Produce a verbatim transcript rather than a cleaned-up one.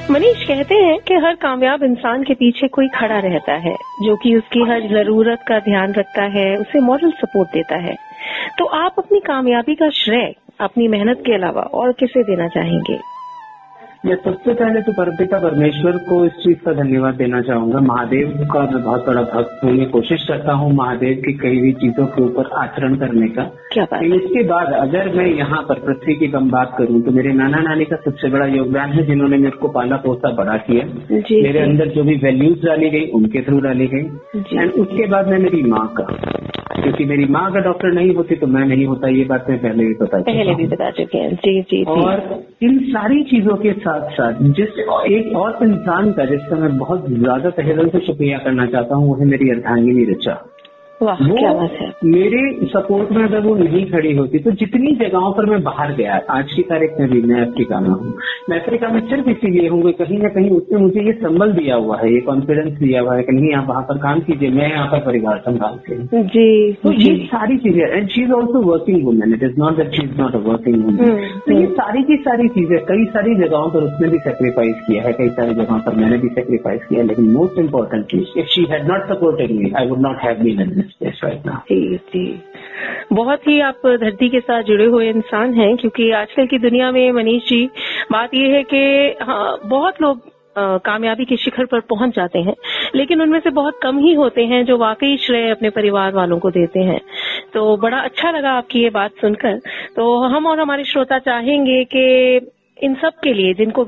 मनीष, कहते हैं कि हर कामयाब इंसान के पीछे कोई खड़ा रहता है जो कि उसकी हर जरूरत का ध्यान रखता है, उसे मॉरल सपोर्ट देता है। तो आप अपनी कामयाबी का श्रेय अपनी मेहनत के अलावा और किसे देना चाहेंगे? मैं सबसे पहले तो परमपिता परमेश्वर को इस चीज का धन्यवाद देना चाहूंगा। महादेव का मैं बहुत बड़ा भक्त हूँ, मैं कोशिश करता हूँ महादेव की कई भी चीजों के ऊपर आचरण करने का। क्या बात? इसके बाद अगर मैं यहाँ पर पृथ्वी की कम बात करूँ तो मेरे नाना नानी का सबसे बड़ा योगदान है, जिन्होंने मेरे को पाला पोसा बड़ा किया। जी, मेरे जी। अंदर जो भी वैल्यूज डाली गई उनके थ्रू डाली गई। एंड उसके बाद मैं मेरी माँ का, क्योंकि मेरी माँ अगर डॉक्टर नहीं होती तो मैं नहीं होता, ये बात मैं पहले भी बता पहले भी बता चुके हैं। जी जी जी। और इन सारी चीजों के साथ साथ जिस एक और इंसान का जिसका मैं बहुत ज्यादा तहे दिल से शुक्रिया करना चाहता हूँ, वो है मेरी अर्धांगिनी ऋचा। वाह, क्या बात है। मेरे सपोर्ट में अगर वो नहीं खड़ी होती तो जितनी जगहों पर मैं बाहर गया, आज की तारीख में भी मैं अफ्रीका में हूँ। मैं अफ्रीका में सिर्फ इसीलिए हूँ, कहीं ना कहीं उसने मुझे ये संबल दिया हुआ है, ये कॉन्फिडेंस दिया हुआ है कि नहीं आप वहाँ पर काम कीजिए, मैं यहाँ पर परिवार संभालती हूँ। जी, तो जी। ये सारी चीजें, and she is also working women, it is not that she is not a working women. तो ये सारी की सारी चीजें, कई सारी जगहों पर उसने भी सेक्रीफाइस किया है, कई सारी जगहों पर मैंने भी सेक्रीफाइस किया, लेकिन most importantly if she had not supported me I would not have been in this place right now. जी जी, बहुत ही आप धरती के साथ जुड़े हुए इंसान हैं, क्योंकि आजकल की दुनिया में मनीष जी बात यह है कि हाँ, बहुत लोग आ, कामयाबी के शिखर पर पहुंच जाते हैं, लेकिन उनमें से बहुत कम ही होते हैं जो वाकई श्रेय अपने परिवार वालों को देते हैं। तो बड़ा अच्छा लगा आपकी ये बात सुनकर। तो हम और हमारे श्रोता चाहेंगे कि इन सब के लिए जिनको